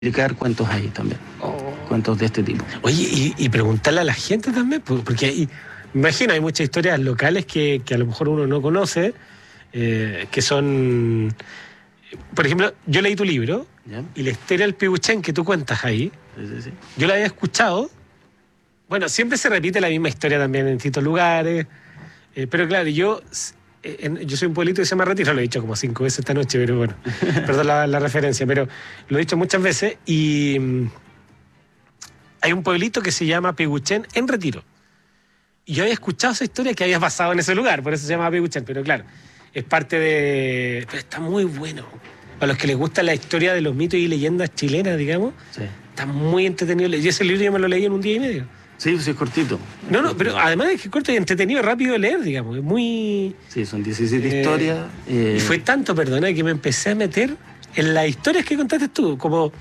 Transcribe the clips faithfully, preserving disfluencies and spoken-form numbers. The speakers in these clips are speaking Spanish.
publicar cuentos ahí también, oh. cuentos de este tipo. Oye, y, y preguntarle a la gente también, porque hay, me imagino hay muchas historias locales que, que a lo mejor uno no conoce, eh, que son, por ejemplo, yo leí tu libro, ¿ya? Y la historia del Piguchén que tú cuentas ahí, sí, sí, sí. Yo la había escuchado, bueno, siempre se repite la misma historia también en distintos lugares, eh, pero claro, yo... En, yo soy un pueblito que se llama Retiro, lo he dicho como cinco veces esta noche, pero bueno, perdón la, la referencia, pero lo he dicho muchas veces y mmm, hay un pueblito que se llama Piguchén en Retiro. Y yo había escuchado esa historia que había pasado en ese lugar, por eso se llama Piguchén, pero claro, es parte de... Pero está muy bueno. Para los que les gusta la historia de los mitos y leyendas chilenas, digamos, sí. Está muy entretenido. Y ese libro yo me lo leí en un día y medio. Sí, pues es cortito. No, no, pero además es que es corto y entretenido, rápido de leer, digamos. Es muy... Sí, son diecisiete eh, historias. Eh... Y fue tanto, perdona, que me empecé a meter en las historias que contaste tú. Como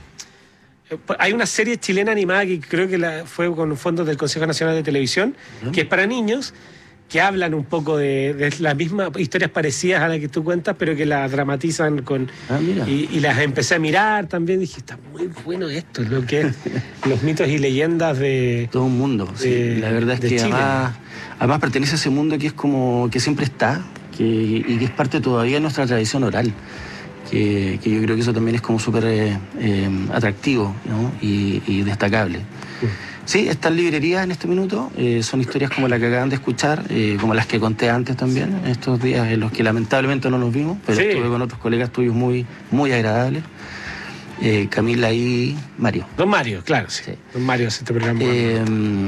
hay una serie chilena animada que creo que la, fue con fondos del Consejo Nacional de Televisión, ¿no? Que es para niños, que hablan un poco de, de las mismas historias parecidas a las que tú cuentas, pero que las dramatizan con... Ah, mira. Y, y las empecé a mirar también. Dije, está muy bueno esto, lo que es los mitos y leyendas de... Todo un mundo, de, sí. La verdad es que además, además pertenece a ese mundo que es como que siempre está, que, y que es parte todavía de nuestra tradición oral. Que, que yo creo que eso también es como súper eh, eh, atractivo, ¿no? y, y destacable. Mm. Sí, están librerías en este minuto, eh, son historias como la que acaban de escuchar, eh, como las que conté antes también, en estos días en los que lamentablemente no nos vimos, pero sí. Estuve con otros colegas tuyos muy, muy agradables, eh, Camila y Mario. Don Mario, claro, sí. sí. Don Mario, este programa. Eh,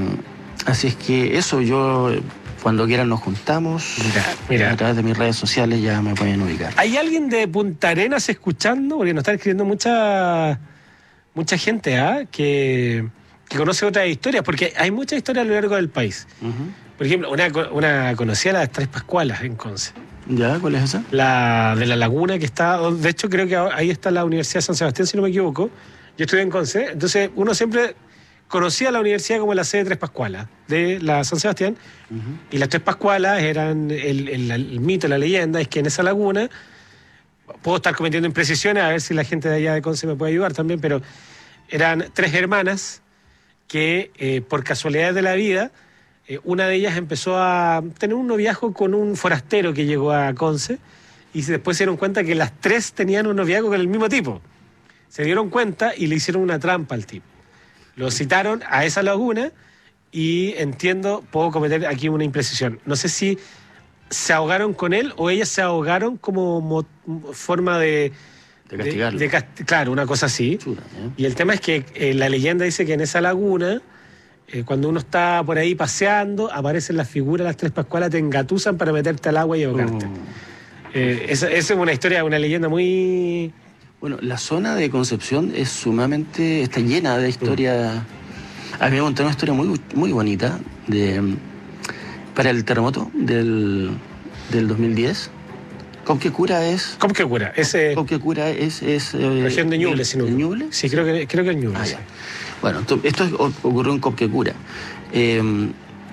así es que eso, yo... Cuando quieran nos juntamos, mira, mira. A través de mis redes sociales ya me pueden ubicar. ¿Hay alguien de Punta Arenas escuchando? Porque nos están escribiendo mucha mucha gente ¿eh? que, que conoce otras historias, porque hay muchas historias a lo largo del país. Uh-huh. Por ejemplo, una, una conocida, las Tres Pascualas en Conce. ¿Ya? ¿Cuál es esa? La de la laguna que está... De hecho, creo que ahí está la Universidad de San Sebastián, si no me equivoco. Yo estudié en Conce, entonces uno siempre... Conocía la universidad como la sede de Tres Pascualas, de la San Sebastián, uh-huh. Y las Tres Pascualas eran el, el, el mito, la leyenda, es que en esa laguna, puedo estar cometiendo imprecisiones, a ver si la gente de allá de Conce me puede ayudar también, pero eran tres hermanas que, eh, por casualidades de la vida, eh, una de ellas empezó a tener un noviazgo con un forastero que llegó a Conce, y después se dieron cuenta que las tres tenían un noviazgo con el mismo tipo. Se dieron cuenta y le hicieron una trampa al tipo. Lo citaron a esa laguna y entiendo, puedo cometer aquí una imprecisión. No sé si se ahogaron con él o ellas se ahogaron como mo- forma de... De castigarlo. De, de cast- claro, una cosa así. Chura, ¿eh? Y el tema es que eh, la leyenda dice que en esa laguna, eh, cuando uno está por ahí paseando, aparecen las figuras de las Tres Pascualas, te engatusan para meterte al agua y ahogarte. Oh. Eh, esa, esa es una historia, una leyenda muy... Bueno, la zona de Concepción es sumamente, está llena de historias. A mí me contaron una historia muy, muy bonita de, para el terremoto del, del dos mil diez. Copquecura es... Copquecura, ese... Copquecura es... es eh, región de Ñuble, si no. ¿Ñuble? Sí, creo que, creo que es Ñuble. Ah, sí. Bueno, esto ocurrió en Copquecura. Eh,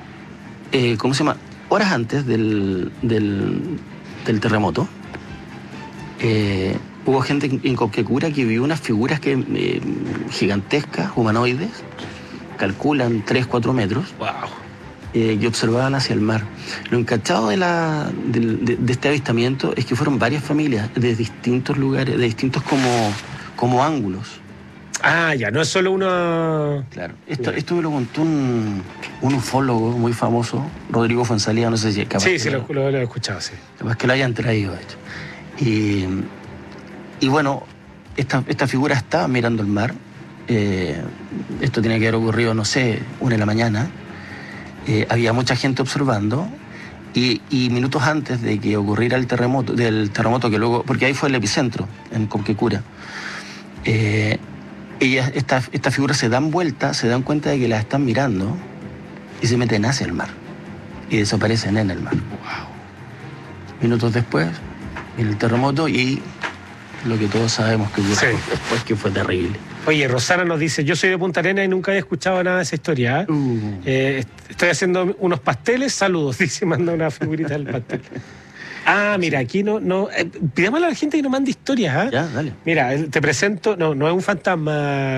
eh, ¿Cómo se llama? Horas antes del, del, del terremoto, eh, hubo gente en Copquecura que vio unas figuras que, eh, gigantescas, humanoides, calculan tres, cuatro metros, wow. eh, que observaban hacia el mar. Lo encachado de, la, de, de, de este avistamiento es que fueron varias familias de distintos lugares, de distintos como, como ángulos. Ah, ya, no es solo una... Claro, esto, esto me lo contó un, un ufólogo muy famoso, Rodrigo Fonsalía, no sé si es capaz. Sí, sí, lo, lo, lo, lo he escuchado, sí. Capaz que lo hayan traído, de hecho. Y... Y bueno, esta, esta figura está mirando el mar. Eh, esto tiene que haber ocurrido, no sé, una de la mañana. Eh, había mucha gente observando. Y, y minutos antes de que ocurriera el terremoto, del terremoto que luego, porque ahí fue el epicentro, en Copquecura, eh, ellas, esta, esta figura se dan vuelta, se dan cuenta de que la están mirando y se meten hacia el mar. Y desaparecen en el mar. Wow. Minutos después, viene el terremoto y... lo que todos sabemos que ocurrió sí. Después, que fue terrible. Oye, Rosana nos dice, yo soy de Punta Arenas y nunca había escuchado nada de esa historia. ¿eh? Uh. Eh, estoy haciendo unos pasteles, saludos, dice, manda una figurita del pastel. Ah, mira, aquí no... no eh, pidámosle a la gente que nos mande historias, ¿ah? Ya, dale. Mira, te presento... No, no es un fantasma,